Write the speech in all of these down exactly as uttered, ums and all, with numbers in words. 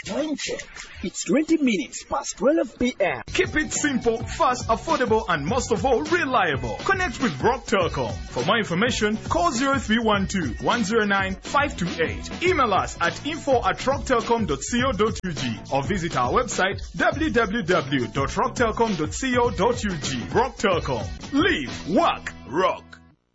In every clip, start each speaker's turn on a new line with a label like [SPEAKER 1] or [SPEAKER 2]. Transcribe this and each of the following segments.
[SPEAKER 1] Time check. It's twenty minutes past twelve p m
[SPEAKER 2] Keep it simple, fast, affordable, and most of all, reliable. Connect with Rock Telecom. For more information, call zero three one two, one zero nine, five two eight. Email us at info at rock telecom dot co dot u g or visit our website w w w dot rock telecom dot co dot u g. Rock Telecom. Live, work, rock.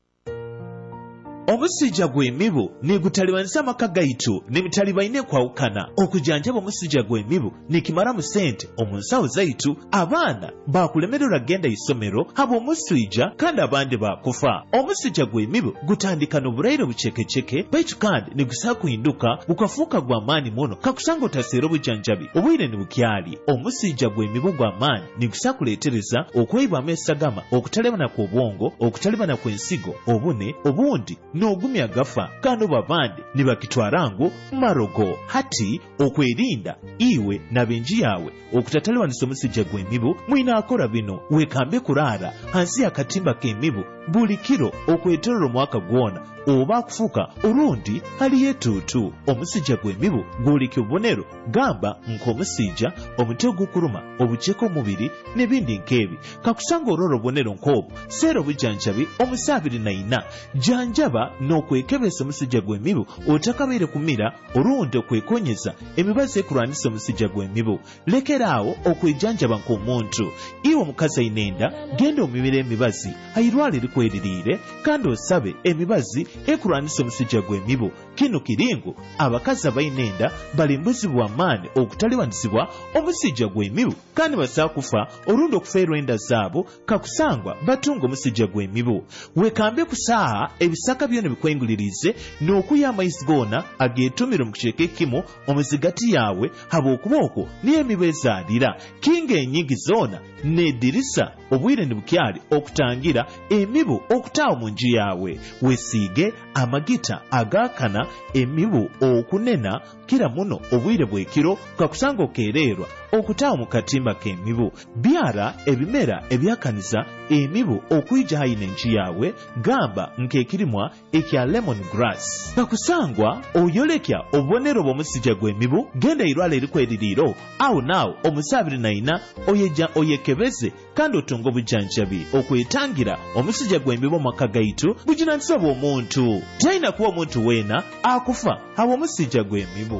[SPEAKER 3] Omusija gw'emibu negutaliwanisa amaka gaitu nemitaliba ine kwawukana okujanjaba omusija gw'emibu nekimara mu sente omunsawo zaitu abaana bakulemererwa genda isomero haba omusija kandi abandi bakufa. Omusija gw'emibu gutandika n'obulaire bucekeceke baitu kandi negusaa kuhinduka bukafuuka gwa maani muno kakusanga otaseera obujanjabi obwire ne bukyali. Omusija gw'emibu gwa maani negusaa kuleetereza okweyibwamu esagama, okutalebana kw'obwongo, okutalebana kw'ensigo, obune obundi n'ogumya agafa kandi babandi ne bakitwara ngu marogo. Hati okwerinda iwe n'abenji yawe okutataliwanisa omusija gw'emibu mwina akora bino: wekambe kuraara hansi y'akatimba k'emibu buli kiro okwetolera omwaka gwona oba akufuka olundi haliyo etuutu. Omusija gw'emibu gwoleka obubonero gamba nk'omusija, omutwe ogukuluma, obuceeko omubiri n'ebindi nk'ebi. Kakusanga olwora obubonero nk'obwo seera obujanjabi omusa abiri na ina. Janjaba n'okwekebeza omusija gw'emibu otakabeere kumira olundi okwekonyeza emibazi ekulwanisa omusija gw'emibu. Lekeraawo okwejanjaba nk'omuntu. Iwe omukazi ayina enda genda omibira emibazi ayirwale likweririire kandi osabe emibazi ekulwanisa omusija gw'emibu. Kino kiringo abakazi abayina enda balimbuzibwa amaani okutaliwanisibwa omusija gw'emibu kandi basaa kufa olundi okufeerwa enda zaabo kakusangwa batunga omusija gw'emibu. Wekambe kusaaha ebisaka byona bikwengulirize n'okuya amaizi goona ageetumire mu kicweka ekimu omuzigati yawe haba okuba okwo niyo emibu ezaalira. Kinga enyingi zoona n'eddirisa obwire ne bukyali okutangira emibu okutaawa mu nju yawe. Wesiige amagita agaakana emibu okunena kira muno obwire bw'ekiro kakusanga okeererwa okutaawa mu katimba k'emibu. Byara ebimera ebyakaniza emibu okuyija hayina enju yawe gamba nk'ekirimwa ekya lemon grass. Kakusangwa oyolekya obubonero bw'omusija gw'emibu genda irwale erikweririiro awo naawo omusa abiri na ina oyeja oyekebeze kandi otunga obujanjabi okwetangira omusija gw'emibu mu maka gaitu bujinanisa bw'omuntu. Talina kuba omuntu weena akufa haba omusija gw'emibu.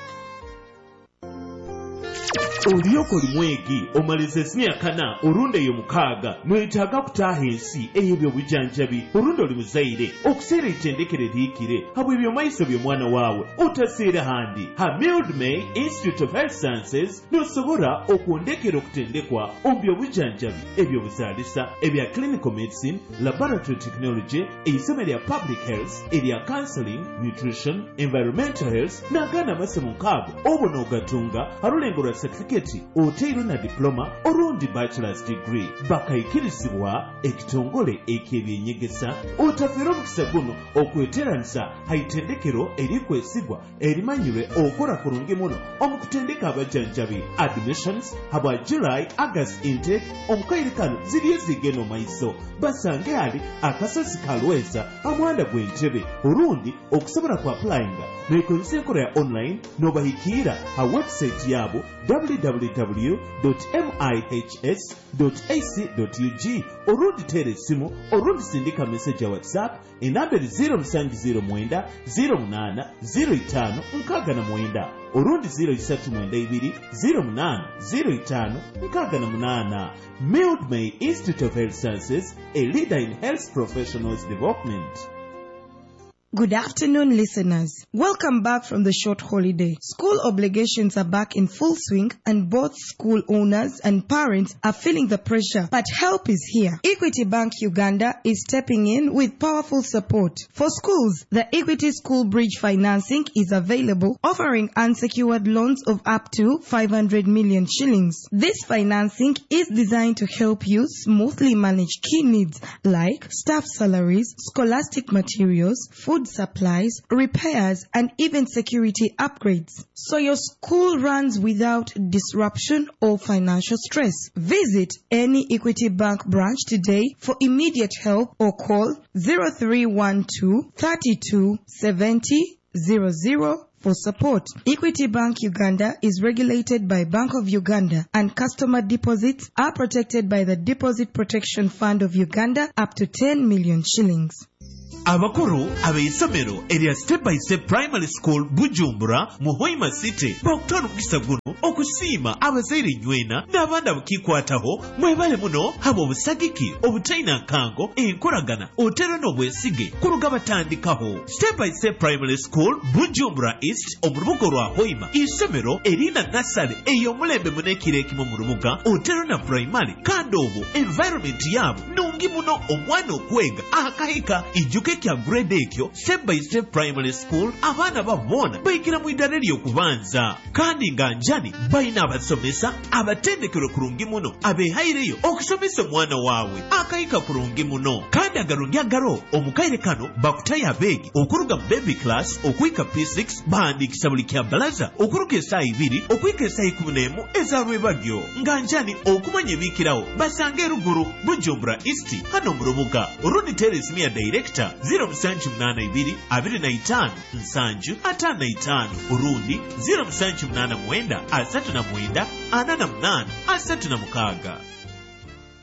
[SPEAKER 3] Oliyoko limwegi omaliza emyaka kana olundi eyo mukaaga mwetaaga kutaaha ensi ey'ebyobujanjabi olundi oli muzaire okuseera ettendekero eriikire habwe ebyomaiso by'omwana waawe otaseera handi ha Mildmay Institute of Health Sciences n'osobola okwondekera okutendekwa omu byobujanjabi ebyobuzaalisa ebya clinical medicine, laboratory technology, eisomo erya public health, erya counseling, nutrition, environmental health n'agaana amasomo nkaago oba n'ogatunga halulengo lwa certificate oteero na diploma olundi bachelor's degree. Bakayikirizibwa ekitongole eky'ebyenyegesa. Otafeera omukisa guno okweteranisa haitendekero erikwesigwa erimanyirwe okola kurungi muno omukutendeka abajanjabi. Admissions habwa July August intake omukaire kano ziri ezigeno maiso basange ali akasozi kalweza amwanda gw'entebe olundi okusobola ku applyinga nekozesa enkola ya online n'obahikiira ha website yaabo w w w dot mihs dot a c dot u g olundi teera essimu olundi sindika message ya whatsapp enamberi zero musanju zero mwenda zero munaana zero itaano nkaaga na mwenda olundi zero isatu mwenda ibiri zero munaana zero itaano nkaaga na munaana. Mildmay Institute of Health Sciences, a leader in health professionals development.
[SPEAKER 4] Good afternoon, listeners. Welcome back from the short holiday. School obligations are back in full swing and both school owners and parents are feeling the pressure, but help is here. Equity Bank Uganda is stepping in with powerful support. For schools, the Equity School Bridge financing is available, offering unsecured loans of up to five hundred million shillings. This financing is designed to help you smoothly manage key needs like staff salaries, scholastic materials, food supplies, repairs, and even security upgrades, so your school runs without disruption or financial stress. Visit any Equity Bank branch today for immediate help or call zero three one two, three two seven zero zero zero for support. Equity Bank Uganda is regulated by Bank of Uganda, and customer deposits are protected by the Deposit Protection Fund of Uganda up to ten million shillings.
[SPEAKER 3] Abakuru abeisomero erya Step by Step Primary School Bujumbura mu Hoima City bakutwala omukisa guno okusiima abazaire nywena n'abaana bukikwataho mwebale muno haba obusagiki obutayina nkango enkolagana otero n'obwesige kuruga batandikaho. Step by Step Primary School Bujumbura East omurubuga lwa Hoima isomero erina nasale ey'omulembe munekirekimu mu rubuga otero na primary kandi obwo environment yabo nungi muno omwana okwega akahika ijuke kya grade ekyo. Step by Step Primary School abaana babona bayigira mu idara ly'okubanza kandi nga njani bayina abasomesa abatendekero kurungi muno abehaireyo okusomesa omwana waawe akayika kurungi muno kandi agarungi agaro omukaire kano bakutayo abeegi okuruga mu baby class okuyika P six bahandikisa buli kya balaza okuruga esaawa ibiri okuyika esaawa ikumi n'emu ezalwebagyo nga njani okumanya ebikirawo basange eruguru Bujumbura East hano mu rubuga Runi Terrace Mia Director zero seven eight two abiri na itaano nsanju atano na itaano urundi zero seven eight nine mwenda asatu na mwenda ana na munana asatu na mukaaga.